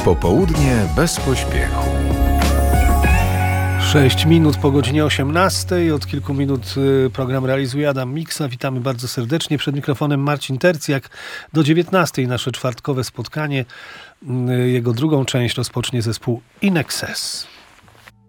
Popołudnie bez pośpiechu. 6 minut po godzinie 18. Od kilku minut program realizuje Adam Miksa. Witamy bardzo serdecznie. Przed mikrofonem Marcin Tercjak. Do 19 nasze czwartkowe spotkanie. Jego drugą część rozpocznie zespół In Excess.